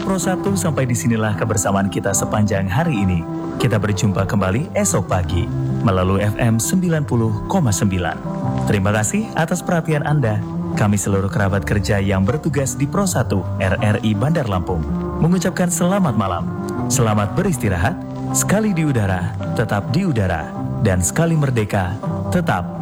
Pro 1, sampai disinilah kebersamaan kita sepanjang hari ini. Kita berjumpa kembali esok pagi melalui FM 90,9. Terima kasih atas perhatian Anda. Kami seluruh kerabat kerja yang bertugas di Pro 1 RRI Bandar Lampung mengucapkan selamat malam. Selamat beristirahat. Sekali di udara, tetap di udara. Dan sekali merdeka, tetap